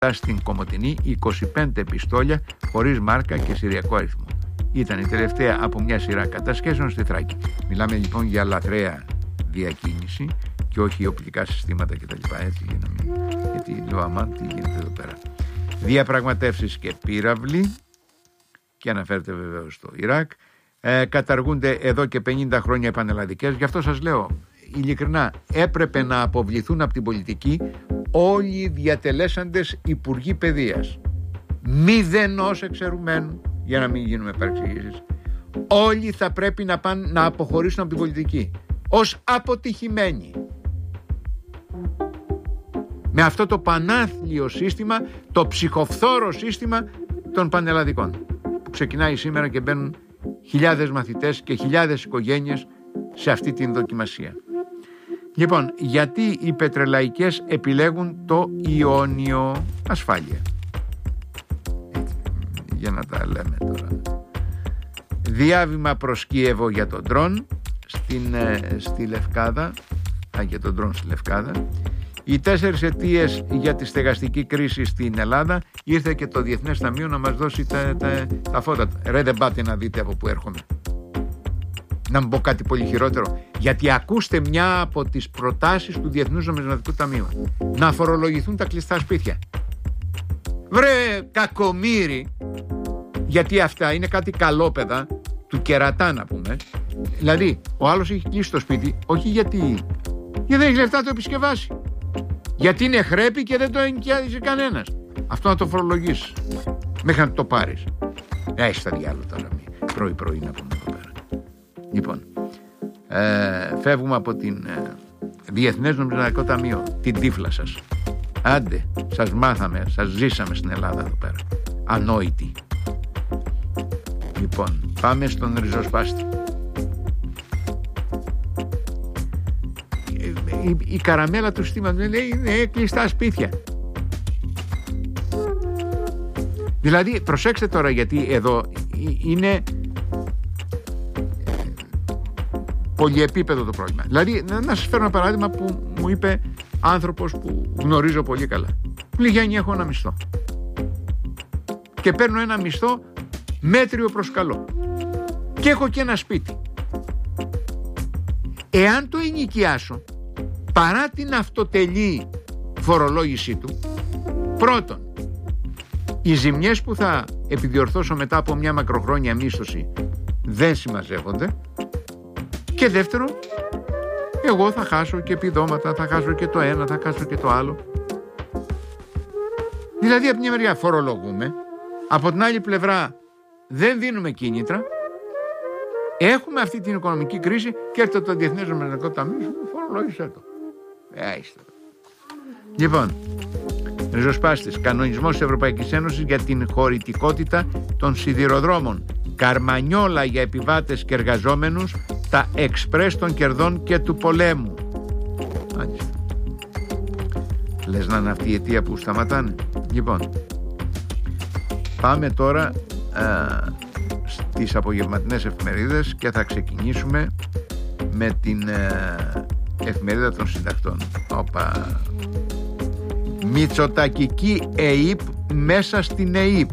στην Κομοτηνή 25 πιστόλια χωρίς μάρκα και συριακό αριθμό. Ήταν η τελευταία από μια σειρά κατασχέσεων στη Θράκη. Μιλάμε λοιπόν για λαθρέα διακίνηση και όχι οπλικά συστήματα κτλ. Έτσι, γιατί λέω αμάν, τι γίνεται εδώ πέρα. Διαπραγματεύσεις και πύραυλοι, και αναφέρεται βεβαίως στο Ιράκ. Καταργούνται εδώ και 50 χρόνια οι πανελλαδικές. Γι' αυτό σας λέω ειλικρινά, έπρεπε να αποβληθούν από την πολιτική όλοι οι διατελέσαντες υπουργοί παιδείας. Μηδενός εξαιρουμένου, για να μην γίνουμε παρεξηγήσεις. Όλοι θα πρέπει να πάνε να αποχωρήσουν από την πολιτική ως αποτυχημένοι. Με αυτό το πανάθλιο σύστημα, το ψυχοφθόρο σύστημα των πανελλαδικών, που ξεκινάει σήμερα και μπαίνουν χιλιάδες μαθητές και χιλιάδες οικογένειες σε αυτή την δοκιμασία. Λοιπόν, γιατί οι πετρελαϊκές επιλέγουν το Ιόνιο? Ασφάλεια. Για να τα λέμε τώρα. Διάβημα προς Κίεβο για τον ντρόν στη Λευκάδα. Για τον ντρόν στη Λευκάδα. Οι 4 αιτίες για τη στεγαστική κρίση στην Ελλάδα. Ήρθε και το Διεθνές Ταμείο να μας δώσει τα φώτα. Ρε, δεν πάτε να δείτε από πού έρχομαι. Να μην πω κάτι πολύ χειρότερο. Γιατί ακούστε μια από τις προτάσεις του Διεθνούς Νομισματικού Ταμείου. Να φορολογηθούν τα κλειστά σπίτια. Βρε κακομοίρη. Γιατί αυτά είναι κάτι καλόπαιδα του κερατά, να πούμε. Δηλαδή ο άλλος έχει κλείσει το σπίτι, όχι γιατί δεν έχει λεφτά να το επισκευάσει, γιατί είναι χρέπη και δεν το ενοικιάζει κανένας. Αυτό να το φορολογείς μέχρι να το πάρεις. Έχεις τα διάλογα τώρα, πρωί να πούμε εδώ πέρα. Λοιπόν, φεύγουμε από την Διεθνές Νομισματικό Ταμείο, την τύφλα σας. Άντε, σας μάθαμε, σας ζήσαμε στην Ελλάδα εδώ πέρα. Ανόητοι. Λοιπόν, πάμε στον ριζοσπάστη. Η καραμέλα του συστήματος λέει είναι κλειστά σπίτια. Δηλαδή, προσέξτε τώρα, γιατί εδώ είναι πολυεπίπεδο το πρόβλημα. Δηλαδή, να σας φέρω ένα παράδειγμα που μου είπε άνθρωπος που γνωρίζω πολύ καλά. Μου λέει, Γιάννη, έχω ένα μισθό και παίρνω ένα μισθό μέτριο προς καλό και έχω και ένα σπίτι. Εάν το ενοικιάσω, παρά την αυτοτελή φορολόγησή του, πρώτον, οι ζημιές που θα επιδιορθώσω μετά από μια μακροχρόνια μίσθωση δεν συμμαζεύονται, και δεύτερον, εγώ θα χάσω και επιδόματα, θα χάσω και το ένα, θα χάσω και το άλλο. Δηλαδή από μια μεριά φορολογούμε, από την άλλη πλευρά δεν δίνουμε κίνητρα, έχουμε αυτή την οικονομική κρίση και έρχεται το Διεθνές Νομισματικό Ταμείο, φορολόγησε το. Λοιπόν, ριζοσπάστης, κανονισμός της Ευρωπαϊκής Ένωσης για την χωρητικότητα των σιδηροδρόμων. Καρμανιόλα για επιβάτες και εργαζόμενους, τα εξπρές των κερδών και του πολέμου. Μάλιστα. Λες να είναι αυτή η αιτία που σταματάνε. Λοιπόν, πάμε τώρα στις απογευματινές εφημερίδες και θα ξεκινήσουμε με την εφημερίδα των συντακτών. Μητσοτακική ΕΥΠ μέσα στην ΕΥΠ.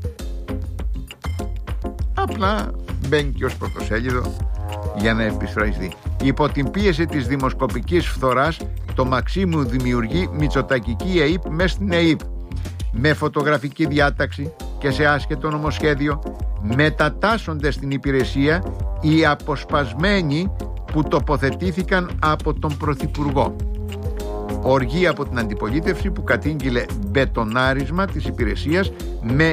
Απλά μπαίνει και ως πρωτοσέλιδο για να επισφραστεί. Υπό την πίεση της δημοσκοπικής φθοράς, το Μαξίμου δημιουργεί Μητσοτακική ΕΥΠ μέσα στην ΕΥΠ. Με φωτογραφική διάταξη και σε άσχετο νομοσχέδιο μετατάσσονται στην υπηρεσία οι αποσπασμένοι που τοποθετήθηκαν από τον Πρωθυπουργό. Οργή από την αντιπολίτευση που κατήγγειλε μπετονάρισμα της υπηρεσίας με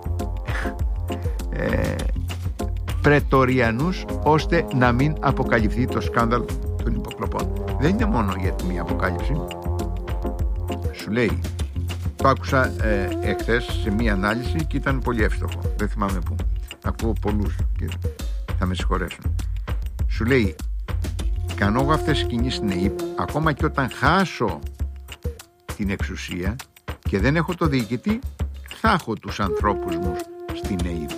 πρετοριανούς ώστε να μην αποκαλυφθεί το σκάνδαλο των υποκλοπών. Δεν είναι μόνο για τη μία αποκάλυψη. Σου λέει, το άκουσα εχθές σε μία ανάλυση και ήταν πολύ εύστοχο. Δεν θυμάμαι πού. Ακούω πολλούς και θα με συγχωρέσουν. Σου λέει, κάνω εγώ αυτές τις κινήσεις στην ΕΥΠ, ακόμα και όταν χάσω την εξουσία και δεν έχω το διοικητή, θα έχω τους ανθρώπους μου στην ΕΥΠ.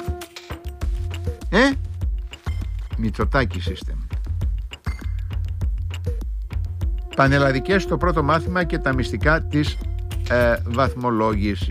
Μητσοτάκη system. Πανελλαδικές στο πρώτο μάθημα και τα μυστικά της βαθμολόγηση.